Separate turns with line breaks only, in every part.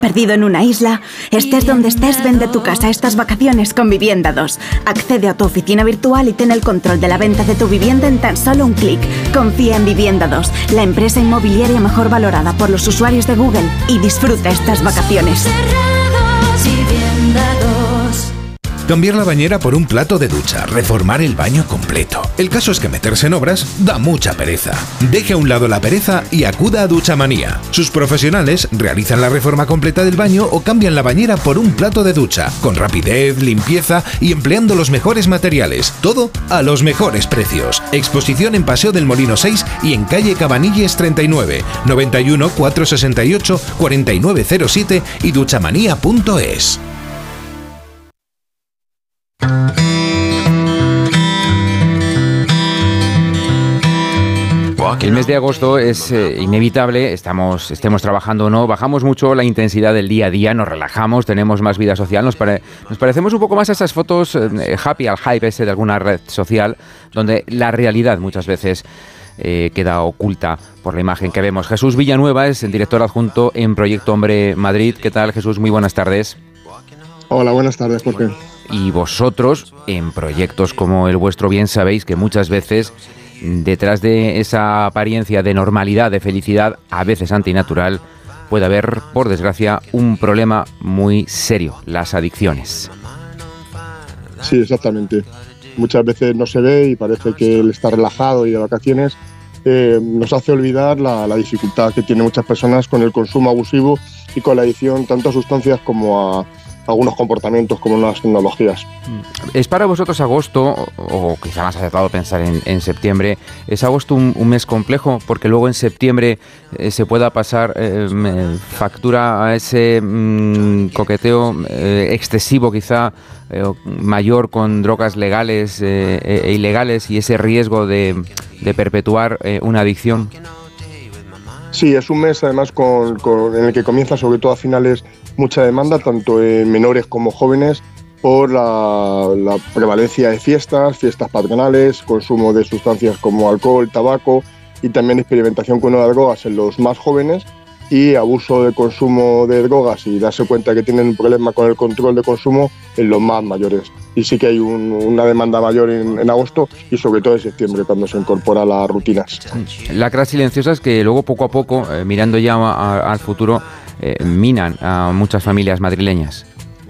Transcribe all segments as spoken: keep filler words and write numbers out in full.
¿Perdido en una isla? Estés donde estés, vende tu casa estas vacaciones con Vivienda dos. Accede a tu oficina virtual y ten el control de la venta de tu vivienda en tan solo un clic. Confía en Vivienda dos, la empresa inmobiliaria mejor valorada por los usuarios de Google, y disfruta estas vacaciones.
Cambiar la bañera por un plato de ducha, reformar el baño completo. El caso es que meterse en obras da mucha pereza. Deje a un lado la pereza y acuda a Duchamanía. Sus profesionales realizan la reforma completa del baño o cambian la bañera por un plato de ducha, con rapidez, limpieza y empleando los mejores materiales. Todo a los mejores precios. Exposición en Paseo del Molino seis y en calle Cabanilles treinta y nueve, noventa y uno, cuatrocientos sesenta y ocho, cuarenta y nueve cero siete y duchamanía punto es.
El mes de agosto es eh, inevitable, estamos, estemos trabajando o no, bajamos mucho la intensidad del día a día, nos relajamos, tenemos más vida social, nos, pare, nos parecemos un poco más a esas fotos eh, happy al hype ese de alguna red social, donde la realidad muchas veces eh, queda oculta por la imagen que vemos. Jesús Villanueva es el director adjunto en Proyecto Hombre Madrid. ¿Qué tal, Jesús? Muy buenas tardes.
Hola, buenas tardes, Jorge.
Y vosotros, en proyectos como el vuestro, bien sabéis que muchas veces detrás de esa apariencia de normalidad, de felicidad, a veces antinatural, puede haber, por desgracia, un problema muy serio: las adicciones.
Sí, exactamente. Muchas veces no se ve y parece que el estar relajado y de vacaciones eh, nos hace olvidar la, la dificultad que tienen muchas personas con el consumo abusivo y con la adicción tanto a sustancias como a algunos comportamientos como nuevas tecnologías.
¿Es para vosotros agosto, o quizá más acertado pensar en, en septiembre, es agosto un, un mes complejo? Porque luego en septiembre eh, se pueda pasar eh, factura a ese mmm, coqueteo eh, excesivo quizá, eh, mayor con drogas legales eh, e ilegales, y ese riesgo de, de perpetuar eh, una adicción.
Sí, es un mes además con, con, en el que comienza sobre todo a finales mucha demanda, tanto en menores como jóvenes, por la, la prevalencia de fiestas, fiestas patronales, consumo de sustancias como alcohol, tabaco y también experimentación con nuevas drogas en los más jóvenes, y abuso de consumo de drogas y darse cuenta que tienen un problema con el control de consumo en los más mayores. Y sí que hay un, una demanda mayor en, en agosto y sobre todo en septiembre, cuando se incorpora a las rutinas.
Lacras silenciosas que luego poco a poco, eh, mirando ya a, a, al futuro, eh, minan a muchas familias madrileñas.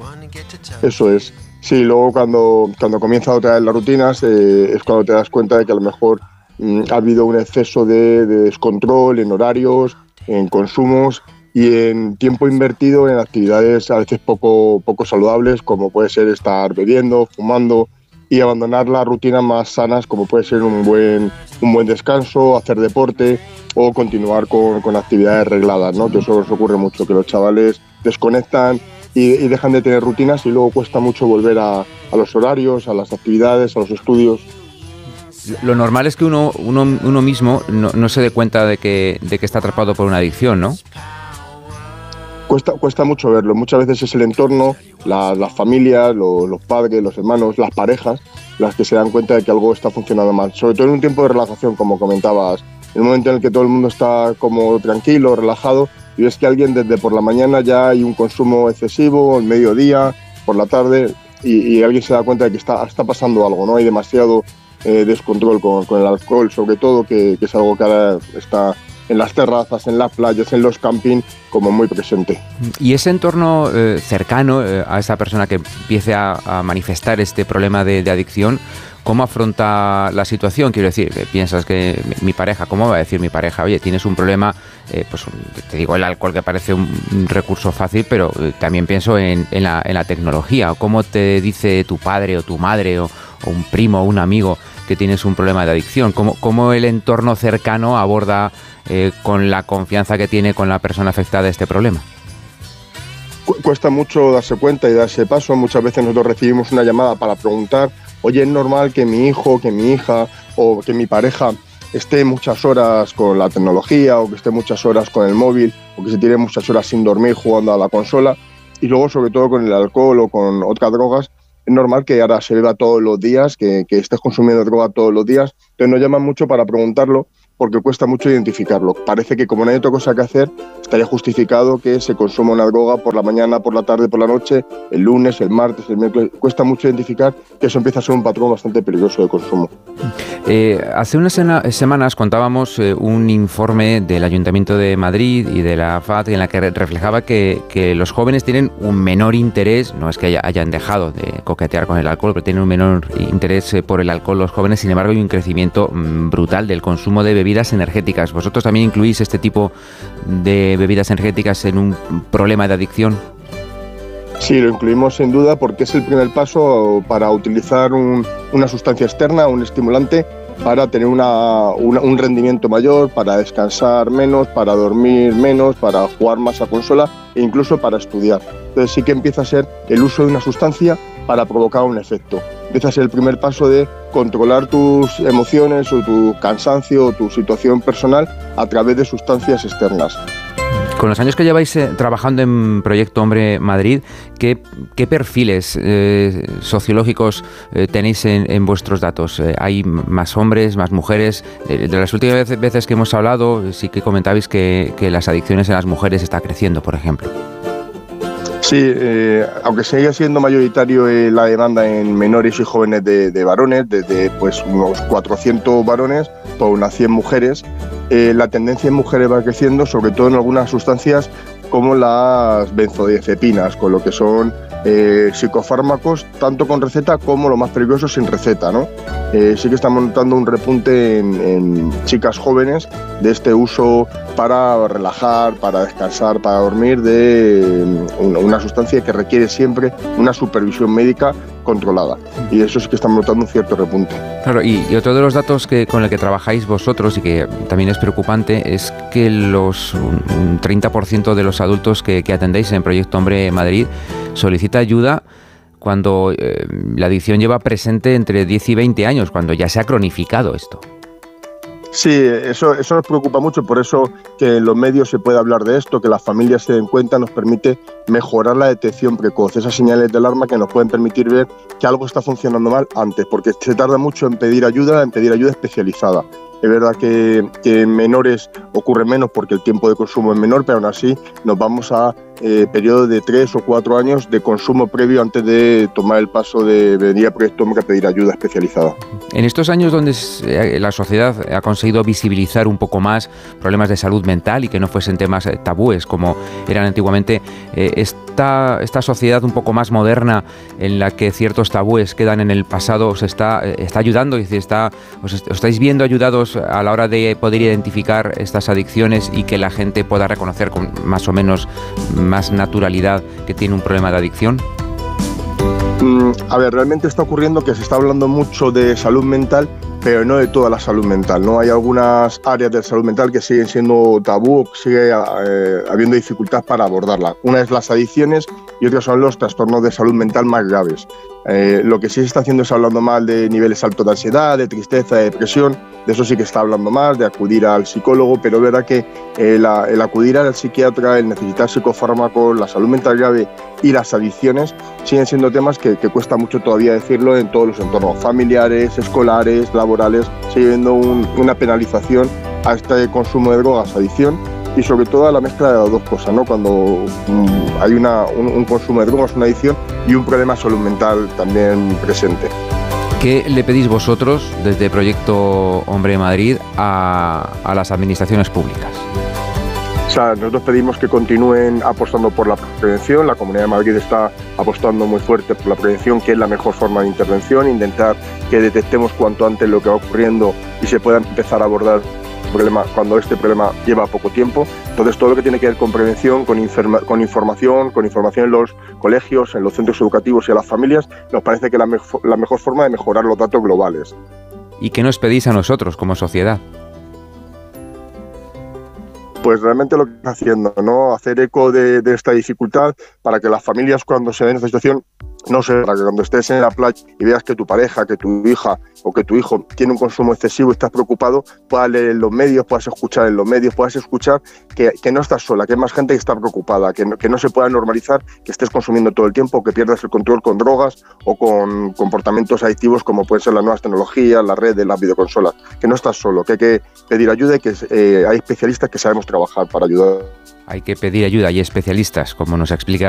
Eso es. Sí, luego cuando, cuando comienza otra vez las rutinas eh, es cuando te das cuenta de que a lo mejor mm, ha habido un exceso de, de descontrol en horarios, en consumos y en tiempo invertido en actividades a veces poco, poco saludables, como puede ser estar bebiendo, fumando, y abandonar las rutinas más sanas, como puede ser un buen, un buen descanso, hacer deporte o continuar con, con actividades regladas, ¿no? Que eso os ocurre mucho, que los chavales desconectan y, y dejan de tener rutinas y luego cuesta mucho volver a, a los horarios, a las actividades, a los estudios.
Lo normal es que uno, uno, uno mismo no, no se dé cuenta de que, de que está atrapado por una adicción, ¿no?
Cuesta, cuesta mucho verlo. Muchas veces es el entorno, la, las familias, lo, los padres, los hermanos, las parejas, las que se dan cuenta de que algo está funcionando mal. Sobre todo en un tiempo de relajación, como comentabas, en un momento en el que todo el mundo está como tranquilo, relajado, y ves que alguien desde por la mañana ya hay un consumo excesivo, al mediodía, por la tarde, y, y alguien se da cuenta de que está, está pasando algo, ¿no? Hay demasiado Eh, descontrol con, con el alcohol, sobre todo, que, que es algo que ahora está en las terrazas, en las playas, en los campings, como muy presente.
Y ese entorno eh, cercano eh, a esa persona que empiece a, a manifestar este problema de, de adicción, ¿cómo afronta la situación? Quiero decir, piensas que mi pareja, ¿cómo va a decir mi pareja? Oye, tienes un problema, eh, pues te digo el alcohol, que parece un, un recurso fácil, pero eh, también pienso en, en, la, en la tecnología. ¿Cómo te dice tu padre o tu madre o, o un primo o un amigo que tienes un problema de adicción? ¿Cómo, cómo el entorno cercano aborda eh, con la confianza que tiene con la persona afectada este problema?
Cuesta mucho darse cuenta y darse paso. Muchas veces nosotros recibimos una llamada para preguntar: oye, ¿es normal que mi hijo, que mi hija o que mi pareja esté muchas horas con la tecnología, o que esté muchas horas con el móvil, o que se tire muchas horas sin dormir jugando a la consola? Y luego, sobre todo, con el alcohol o con otras drogas, es normal que ahora se beba todos los días, que, que estés consumiendo droga todos los días. Entonces nos llaman mucho para preguntarlo, porque cuesta mucho identificarlo. Parece que como no hay otra cosa que hacer, estaría justificado que se consuma una droga por la mañana, por la tarde, por la noche, el lunes, el martes, el miércoles. Cuesta mucho identificar que eso empieza a ser un patrón bastante peligroso de consumo.
Eh, hace unas semanas contábamos eh, un informe del Ayuntamiento de Madrid y de la F A D en la que reflejaba que, que los jóvenes tienen un menor interés, no es que haya, hayan dejado de coquetear con el alcohol, pero tienen un menor interés eh, por el alcohol los jóvenes. Sin embargo, hay un crecimiento mmm, brutal del consumo de bebidas energéticas. ¿Vosotros también incluís este tipo de bebidas energéticas en un problema de adicción?
Sí, lo incluimos sin duda porque es el primer paso para utilizar un, una sustancia externa, un estimulante, para tener una, una, un rendimiento mayor, para descansar menos, para dormir menos, para jugar más a consola e incluso para estudiar. Entonces sí que empieza a ser el uso de una sustancia para provocar un efecto. Empieza a ser el primer paso de controlar tus emociones o tu cansancio o tu situación personal a través de sustancias externas.
Con los años que lleváis eh, trabajando en Proyecto Hombre Madrid, ¿qué, qué perfiles eh, sociológicos eh, tenéis en, en vuestros datos? Eh, ¿Hay más hombres, más mujeres? De, de las últimas veces, veces que hemos hablado, sí que comentabais que, que las adicciones en las mujeres está creciendo, por ejemplo.
Sí, eh, aunque sigue siendo mayoritario eh, la demanda en menores y jóvenes de, de varones, desde pues, unos cuatrocientos varones por unas cien mujeres, eh, la tendencia en mujeres va creciendo, sobre todo en algunas sustancias como las benzodiazepinas, con lo que son eh, psicofármacos, tanto con receta como lo más peligroso sin receta, ¿no? Eh, sí que estamos notando un repunte en, en chicas jóvenes de este uso para relajar, para descansar, para dormir, de una, una sustancia que requiere siempre una supervisión médica controlada. Y eso sí que estamos notando un cierto repunte.
Claro, y, y otro de los datos que, con el que trabajáis vosotros y que también es preocupante es que los un, un treinta por ciento de los adultos que, que atendéis en Proyecto Hombre Madrid solicita ayuda cuando eh, la adicción lleva presente entre diez y veinte años, cuando ya se ha cronificado esto.
Sí, eso, eso nos preocupa mucho, por eso que en los medios se puede hablar de esto, que las familias se den cuenta, nos permite mejorar la detección precoz, esas señales de alarma que nos pueden permitir ver que algo está funcionando mal antes, porque se tarda mucho en pedir ayuda, en pedir ayuda especializada. Es verdad que, que en menores ocurre menos porque el tiempo de consumo es menor, pero aún así nos vamos a eh, periodos de tres o cuatro años de consumo previo antes de tomar el paso de venir a Proyecto Hombre a pedir ayuda especializada.
En estos años donde la sociedad ha conseguido visibilizar un poco más problemas de salud mental y que no fuesen temas tabúes como eran antiguamente, eh, esta, esta sociedad un poco más moderna en la que ciertos tabúes quedan en el pasado os está, está ayudando, es decir, está, os, os estáis viendo ayudados a la hora de poder identificar estas adicciones y que la gente pueda reconocer con más o menos más naturalidad que tiene un problema de adicción?
Mm, a ver, realmente está ocurriendo que se está hablando mucho de salud mental, pero no de toda la salud mental, ¿no? Hay algunas áreas de salud mental que siguen siendo tabú, sigue eh, habiendo dificultad para abordarla. Una es las adicciones y otras son los trastornos de salud mental más graves. Eh, lo que sí se está haciendo es hablando más de niveles altos de ansiedad, de tristeza, de depresión. De eso sí que está hablando más, de acudir al psicólogo, pero es verdad que eh, la, el acudir al psiquiatra, el necesitar psicofármacos, la salud mental grave y las adicciones siguen siendo temas que, que cuesta mucho todavía decirlo en todos los entornos familiares, escolares, laborales. Sigue habiendo un, una penalización a este consumo de drogas, adicción, y sobre todo a la mezcla de las dos cosas, ¿no? Cuando um, hay una, un, un consumo de drogas, una adicción y un problema de salud mental también presente.
¿Qué le pedís vosotros desde Proyecto Hombre Madrid a, a las administraciones públicas?
O sea, nosotros pedimos que continúen apostando por la prevención. La Comunidad de Madrid está apostando muy fuerte por la prevención, que es la mejor forma de intervención, intentar que detectemos cuanto antes lo que va ocurriendo y se pueda empezar a abordar problema cuando este problema lleva poco tiempo. Entonces, todo lo que tiene que ver con prevención, con, informa, con información, con información en los colegios, en los centros educativos y a las familias, nos parece que es la, mejor, la mejor forma de mejorar los datos globales.
¿Y qué nos pedís a nosotros como sociedad?
Pues realmente lo que está haciendo, ¿no? Hacer eco de, de esta dificultad para que las familias, cuando se ven en esta situación, No sé, para que cuando estés en la playa y veas que tu pareja, que tu hija o que tu hijo tiene un consumo excesivo y estás preocupado, puedas leer en los medios, puedas escuchar en los medios, puedas escuchar que, que no estás sola, que hay más gente que está preocupada, que no, que no se pueda normalizar que estés consumiendo todo el tiempo, que pierdas el control con drogas o con comportamientos adictivos como pueden ser las nuevas tecnologías, las redes, las videoconsolas. Que no estás solo, que hay que pedir ayuda y que eh, hay especialistas que sabemos trabajar para ayudar.
Hay que pedir ayuda y especialistas, como nos explica